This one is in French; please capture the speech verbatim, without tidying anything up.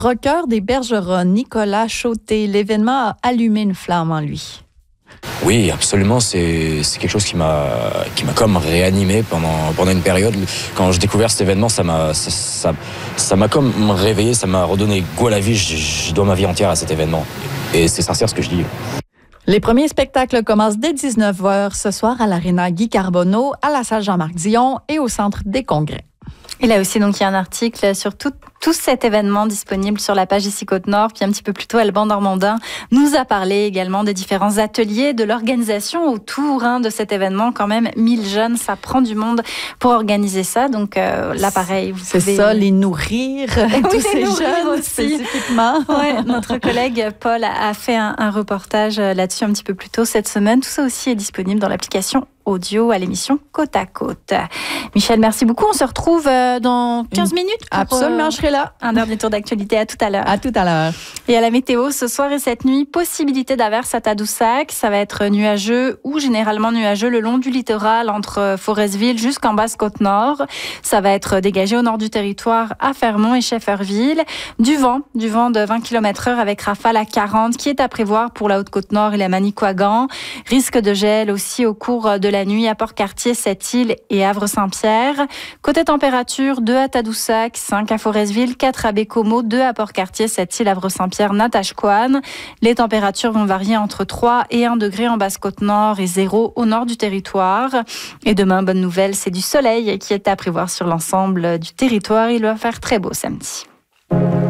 Rocker des Bergerons, Nicolas Chauté, l'événement a allumé une flamme en lui. Oui, absolument. C'est, c'est quelque chose qui m'a, qui m'a comme réanimé pendant, pendant une période. Quand j'ai découvert cet événement, ça m'a, ça, ça, ça m'a comme réveillé, ça m'a redonné goût à la vie. Je, je dois ma vie entière à cet événement. Et c'est sincère ce que je dis. Les premiers spectacles commencent dès dix-neuf heures ce soir à l'Aréna Guy Carbonneau, à la salle Jean-Marc Dion et au Centre des Congrès. Et là aussi, donc, il y a un article sur tout, tout cet événement disponible sur la page ici Côte-Nord. Puis un petit peu plus tôt, Alban Normandin nous a parlé également des différents ateliers, de l'organisation autour hein, de cet événement. Quand même, mille jeunes, ça prend du monde pour organiser ça. Donc euh, là, pareil, vous C'est pouvez... ça, les nourrir, oui, tous les ces nourrir jeunes aussi. spécifiquement. Ouais, notre collègue Paul a fait un, un reportage là-dessus un petit peu plus tôt cette semaine. Tout ça aussi est disponible dans l'application audio à l'émission Côte à Côte. Michel, merci beaucoup. On se retrouve dans quinze minutes. Pour, Absolument, euh, je serai là. Un dernier tour d'actualité. À tout à l'heure. À tout à l'heure. Et à la météo, ce soir et cette nuit, possibilité d'averse à Tadoussac. Ça va être nuageux ou généralement nuageux le long du littoral entre Forestville jusqu'en Basse-Côte-Nord. Ça va être dégagé au nord du territoire à Fermont et Shefferville. Du vent, du vent de vingt kilomètres heure avec rafale à quarante qui est à prévoir pour la Haute-Côte-Nord et la Manicouagan. Risque de gel aussi au cours de la nuit à Port-Cartier, Sept-Îles et Havre-Saint-Pierre. Côté température, deux à Tadoussac, cinq à Forestville, quatre à Bécomo, deux à Port-Cartier, Sept-Îles, Havre-Saint-Pierre, Natashquan. Les températures vont varier entre trois et un degré en Basse-Côte-Nord et zéro au nord du territoire. Et demain, bonne nouvelle, c'est du soleil qui est à prévoir sur l'ensemble du territoire. Il va faire très beau samedi.